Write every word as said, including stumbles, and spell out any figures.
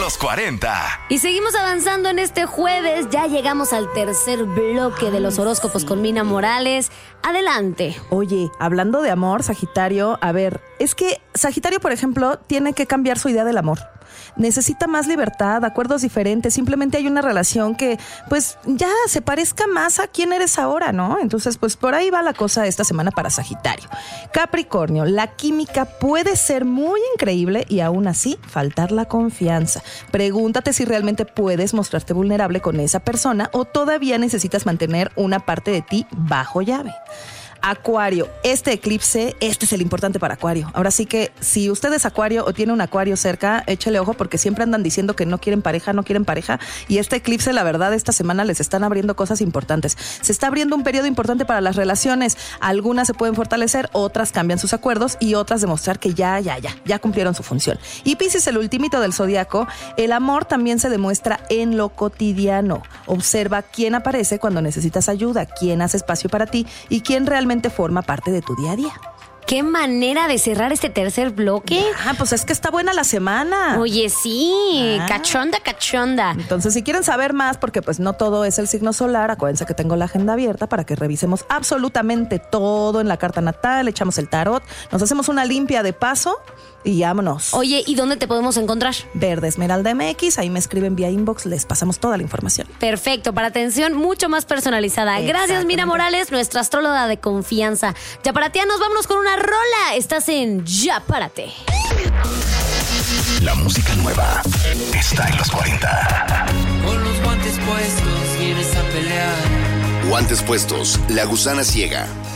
los cuarenta. Y seguimos avanzando en este jueves. Ya llegamos al tercer bloque de los horóscopos con Mina Morales. Adelante. Oye, hablando de amor, Sagitario, a ver, es que Sagitario, por ejemplo, tiene que cambiar su idea del amor. Necesita más libertad, acuerdos diferentes. Simplemente hay una relación que, pues, ya se parezca más a quién eres ahora, ¿no? Entonces, pues, por ahí va la cosa esta semana para Sagitario. Capricornio, la química puede ser muy increíble y aún así faltar la confianza. Pregúntate si realmente puedes mostrarte vulnerable con esa persona o todavía necesitas mantener una parte de ti bajo llave. Acuario, este eclipse, este es el importante para Acuario. Ahora sí que si usted es Acuario o tiene un Acuario cerca, échele ojo porque siempre andan diciendo que no quieren pareja, no quieren pareja. Y este eclipse, la verdad, esta semana les están abriendo cosas importantes. Se está abriendo un periodo importante para las relaciones. Algunas se pueden fortalecer, otras cambian sus acuerdos y otras demostrar que ya, ya, ya, ya cumplieron su función. Y Piscis, el ultimito del zodiaco, el amor también se demuestra en lo cotidiano. Observa quién aparece cuando necesitas ayuda, quién hace espacio para ti y quién realmente forma parte de tu día a día. Qué manera de cerrar este tercer bloque. Ah, pues es que está buena la semana. Oye, sí, ah. cachonda, cachonda. Entonces, si quieren saber más, porque pues no todo es el signo solar, acuérdense que tengo la agenda abierta para que revisemos absolutamente todo en la carta natal, echamos el tarot, nos hacemos una limpia de paso y vámonos. Oye, ¿y dónde te podemos encontrar? Verde Esmeralda M X, ahí me escriben vía inbox, les pasamos toda la información. Perfecto, para atención mucho más personalizada. Gracias, Mina Morales, nuestra astróloga de confianza. Ya para ti, nos vámonos con una rola. Estás en Ya Párate. La música nueva está en los cuarenta. Con los guantes puestos vienes a pelear. Guantes puestos, La Gusana Ciega.